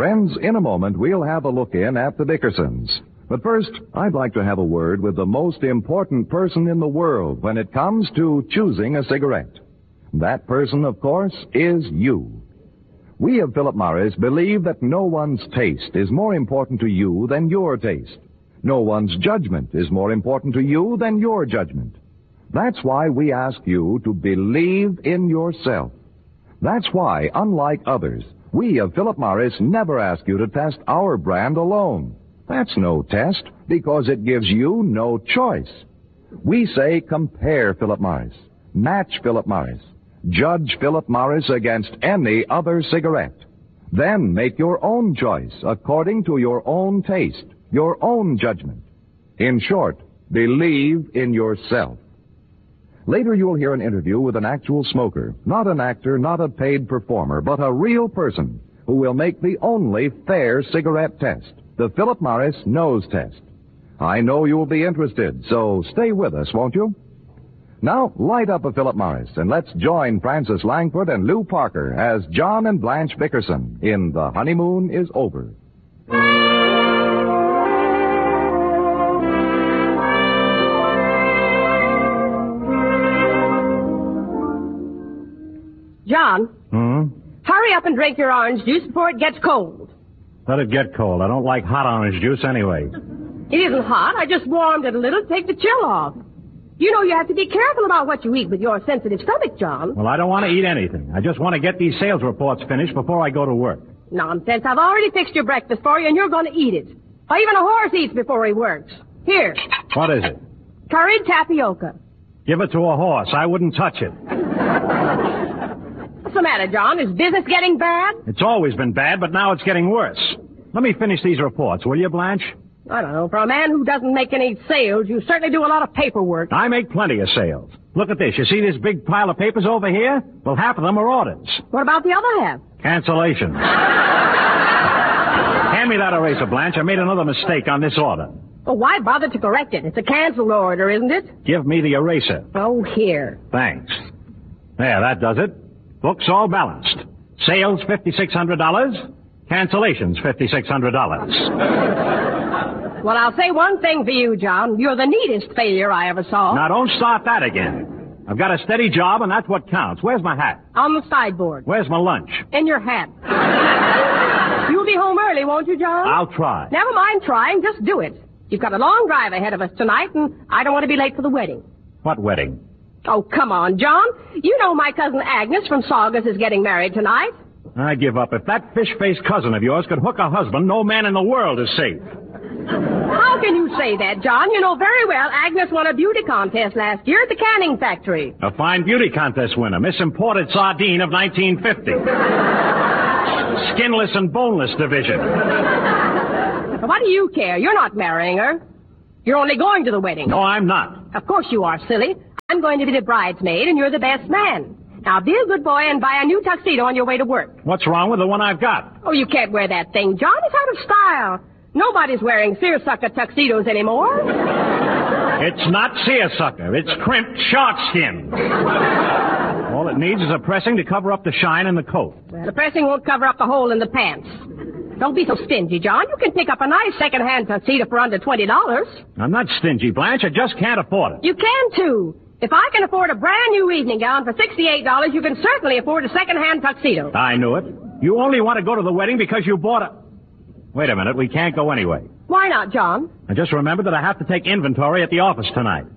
Friends, in a moment we'll have a look in at the Dickersons. But first, I'd like to have a word with the most important person in the world when it comes to choosing a cigarette. That person, of course, is you. We of Philip Morris believe that no one's taste is more important to you than your taste. No one's judgment is more important to you than your judgment. That's why we ask you to believe in yourself. That's why, unlike others, we of Philip Morris never ask you to test our brand alone. That's no test, because it gives you no choice. We say compare Philip Morris, match Philip Morris, judge Philip Morris against any other cigarette. Then make your own choice according to your own taste, your own judgment. In short, believe in yourself. Later you'll hear an interview with an actual smoker, not an actor, not a paid performer, but a real person who will make the only fair cigarette test, the Philip Morris nose test. I know you'll be interested, so stay with us, won't you? Now, light up a Philip Morris, and let's join Frances Langford and Lou Parker as John and Blanche Dickerson in The Honeymoon is Over. John? Hurry up and drink your orange juice before it gets cold. Let it get cold. I don't like hot orange juice anyway. It isn't hot. I just warmed it a little to take the chill off. You know you have to be careful about what you eat with your sensitive stomach, John. Well, I don't want to eat anything. I just want to get these sales reports finished before I go to work. Nonsense. I've already fixed your breakfast for you, and you're going to eat it. Or even a horse eats before he works. Here. What is it? Curried tapioca. Give it to a horse. I wouldn't touch it. What's the matter, John? Is business getting bad? It's always been bad, but now it's getting worse. Let me finish these reports, will you, Blanche? I don't know. For a man who doesn't make any sales, you certainly do a lot of paperwork. I make plenty of sales. Look at this. You see this big pile of papers over here? Well, half of them are orders. What about the other half? Cancellations. Hand me that eraser, Blanche. I made another mistake on this order. Well, why bother to correct it? It's a canceled order, isn't it? Give me the eraser. Oh, here. Thanks. There, that does it. Books all balanced. Sales, $5,600. Cancellations, $5,600. Well, I'll say one thing for you, John. You're the neatest failure I ever saw. Now, don't start that again. I've got a steady job, and that's what counts. Where's my hat? On the sideboard. Where's my lunch? In your hat. You'll be home early, won't you, John? I'll try. Never mind trying. Just do it. You've got a long drive ahead of us tonight, and I don't want to be late for the wedding. What wedding? Oh, come on, John. You know my cousin Agnes from Saugus is getting married tonight. I give up. If that fish-faced cousin of yours could hook a husband, no man in the world is safe. How can you say that, John? You know very well Agnes won a beauty contest last year at the canning factory. A fine beauty contest winner, Miss Imported Sardine of 1950. Skinless and boneless division. What do you care? You're not marrying her. You're only going to the wedding. No, I'm not. Of course you are, silly. I'm going to be the bridesmaid, and you're the best man. Now, be a good boy and buy a new tuxedo on your way to work. What's wrong with the one I've got? Oh, you can't wear that thing, John. It's out of style. Nobody's wearing seersucker tuxedos anymore. It's not seersucker. It's crimped shark skin. All it needs is a pressing to cover up the shine in the coat. Well, the pressing won't cover up the hole in the pants. Don't be so stingy, John. You can pick up a nice second-hand tuxedo for under $20. I'm not stingy, Blanche. I just can't afford it. You can, too. If I can afford a brand-new evening gown for $68, you can certainly afford a second-hand tuxedo. I knew it. You only want to go to the wedding because you bought a... Wait a minute. We can't go anyway. Why not, John? I just remembered that I have to take inventory at the office tonight.